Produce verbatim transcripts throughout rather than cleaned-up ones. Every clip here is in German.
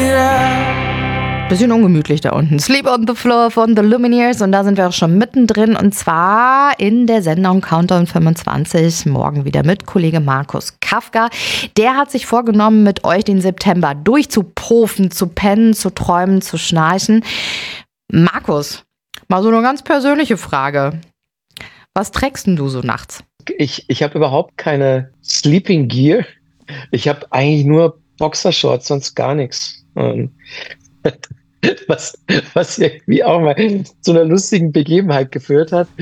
Bisschen ungemütlich da unten. Sleep on the Floor von The Lumineers und da sind wir auch schon mittendrin und zwar in der Sendung Countdown fünfundzwanzig. Morgen wieder mit Kollege Markus Kafka. Der hat sich vorgenommen, mit euch den September durchzupofen, zu pennen, zu träumen, zu schnarchen. Markus, mal so eine ganz persönliche Frage. Was trägst denn du so nachts? Ich, ich habe überhaupt keine Sleeping Gear. Ich habe eigentlich nur Boxershorts, sonst gar nichts. Ähm, Was, was irgendwie auch mal zu einer lustigen Begebenheit geführt hat,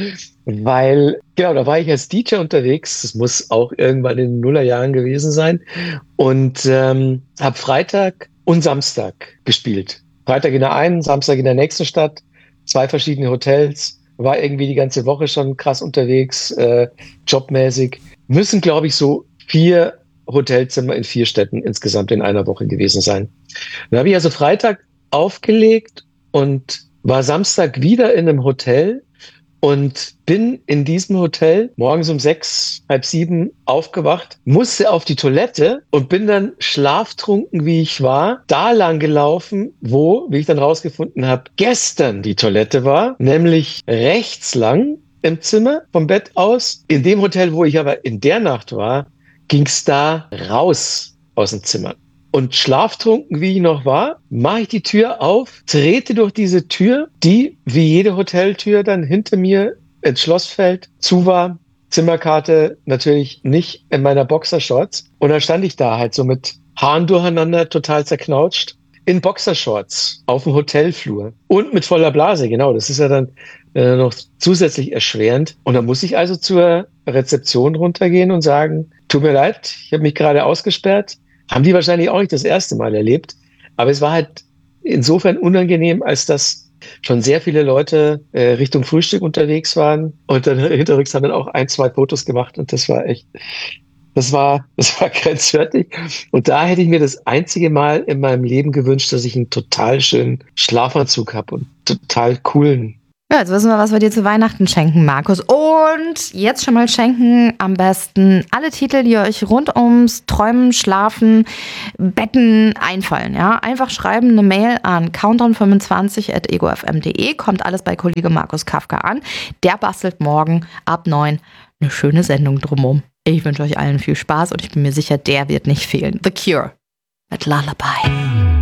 weil, genau, da war ich als D J unterwegs, das muss auch irgendwann in den Nullerjahren gewesen sein, und ähm, habe Freitag und Samstag gespielt. Freitag in der einen, Samstag in der nächsten Stadt, zwei verschiedene Hotels, war irgendwie die ganze Woche schon krass unterwegs, äh, jobmäßig. Müssen, glaube ich, so vier Hotelzimmer in vier Städten insgesamt in einer Woche gewesen sein. Dann habe ich also Freitag aufgelegt und war Samstag wieder in einem Hotel und bin in diesem Hotel morgens um sechs, halb sieben aufgewacht, musste auf die Toilette und bin dann schlaftrunken, wie ich war, da lang gelaufen, wo, wie ich dann rausgefunden habe, gestern die Toilette war, nämlich rechts lang im Zimmer vom Bett aus. In dem Hotel, wo ich aber in der Nacht war, ging es da raus aus dem Zimmer. Und schlaftrunken, wie ich noch war, mache ich die Tür auf, trete durch diese Tür, die, wie jede Hoteltür, dann hinter mir ins Schlossfeld zu war. Zimmerkarte natürlich nicht in meiner Boxershorts. Und dann stand ich da halt so mit Haaren durcheinander, total zerknautscht, in Boxershorts auf dem Hotelflur. Und mit voller Blase, genau. Das ist ja dann äh, noch zusätzlich erschwerend. Und dann muss ich also zur Rezeption runtergehen und sagen, tut mir leid, ich habe mich gerade ausgesperrt. Haben die wahrscheinlich auch nicht das erste Mal erlebt. Aber es war halt insofern unangenehm, als dass schon sehr viele Leute äh, Richtung Frühstück unterwegs waren. Und dann hinterrücks haben dann auch ein, zwei Fotos gemacht. Und das war echt, das war, das war grenzwertig. Und da hätte ich mir das einzige Mal in meinem Leben gewünscht, dass ich einen total schönen Schlafanzug habe und total coolen. Ja, jetzt wissen wir, was wir dir zu Weihnachten schenken, Markus. Und jetzt schon mal schenken am besten alle Titel, die euch rund ums Träumen, Schlafen, Betten einfallen. Ja, einfach schreiben eine Mail an countdown fünfundzwanzig at ego f m punkt de. Kommt alles bei Kollege Markus Kafka an. Der bastelt morgen ab neun eine schöne Sendung drumherum. Ich wünsche euch allen viel Spaß und ich bin mir sicher, der wird nicht fehlen. The Cure mit Lullaby.